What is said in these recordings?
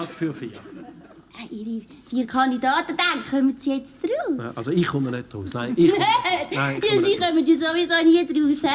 Was für 4? Ihre 4 Kandidaten, denken, kommen Sie jetzt raus? Ja, also ich komme nicht raus. Nein, ich komme nicht raus. Nein, Sie kommen ja sowieso nie raus.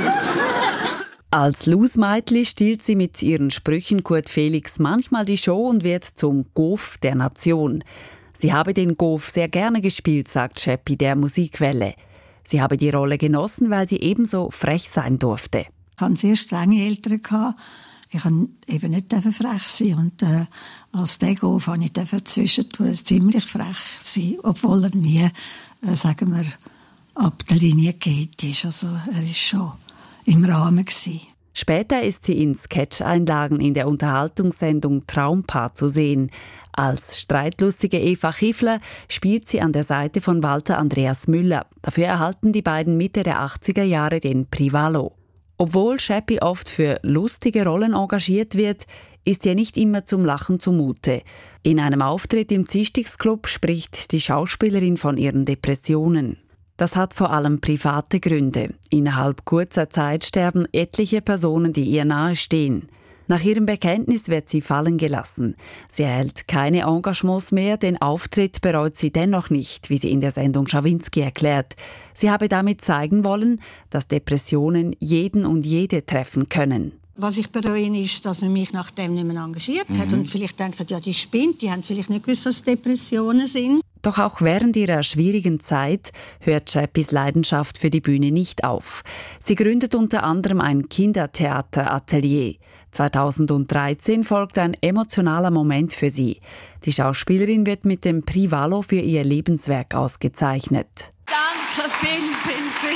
Als Lausmeitli stiehlt sie mit ihren Sprüchen Kurt Felix manchmal die Show und wird zum Gof der Nation. Sie habe den Gof sehr gerne gespielt, sagt Scheppi der Musikwelle. Sie habe die Rolle genossen, weil sie ebenso frech sein durfte. Ich hatte sehr strenge Eltern. Ich durfte eben nicht frech sein. Und als Gof durfte ich zwischendurch ziemlich frech sein, obwohl er nie, sagen wir, ab der Linie geht ist. Also er war schon im Rahmen. Später ist sie in Sketch-Einlagen in der Unterhaltungssendung Traumpaar zu sehen. Als streitlustige Eva Kiefler spielt sie an der Seite von Walter Andreas Müller. Dafür erhalten die beiden Mitte der 80er Jahre den Privalo. Obwohl Scheppi oft für lustige Rollen engagiert wird, ist ihr nicht immer zum Lachen zumute. In einem Auftritt im Zistigsclub spricht die Schauspielerin von ihren Depressionen. Das hat vor allem private Gründe. Innerhalb kurzer Zeit sterben etliche Personen, die ihr nahestehen. Nach ihrem Bekenntnis wird sie fallen gelassen. Sie erhält keine Engagements mehr, den Auftritt bereut sie dennoch nicht, wie sie in der Sendung Schawinski erklärt. Sie habe damit zeigen wollen, dass Depressionen jeden und jede treffen können. Was ich bereue, ist, dass man mich nach dem nicht mehr engagiert hat und vielleicht denkt, ja, die spinnt, die haben vielleicht nicht gewusst, was Depressionen sind. Doch auch während ihrer schwierigen Zeit hört Scheppis Leidenschaft für die Bühne nicht auf. Sie gründet unter anderem ein Kindertheateratelier. 2013 folgt ein emotionaler Moment für sie. Die Schauspielerin wird mit dem Privalo für ihr Lebenswerk ausgezeichnet. Danke, viel.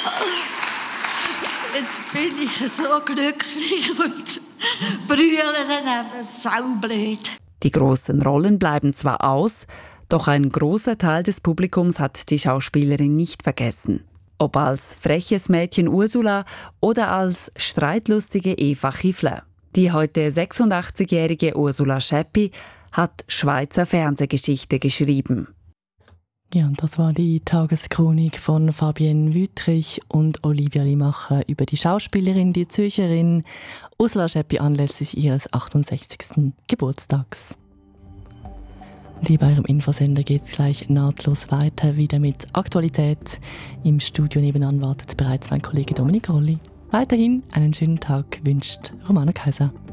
Jetzt bin ich so glücklich und brülle daneben, saublöd. Die grossen Rollen bleiben zwar aus, doch ein grosser Teil des Publikums hat die Schauspielerin nicht vergessen. Ob als freches Mädchen Ursula oder als streitlustige Eva Kiefler. Die heute 86-jährige Ursula Scheppi hat Schweizer Fernsehgeschichte geschrieben. Ja, und das war die Tageschronik von Fabienne Wüttrich und Olivia Limacher über die Schauspielerin, die Zürcherin Ursula Scheppi anlässlich ihres 68. Geburtstags. Und hier bei Ihrem Infosender geht es gleich nahtlos weiter, wieder mit Aktualität. Im Studio nebenan wartet bereits mein Kollege Dominik Rolli. Weiterhin einen schönen Tag wünscht Romana Kaiser.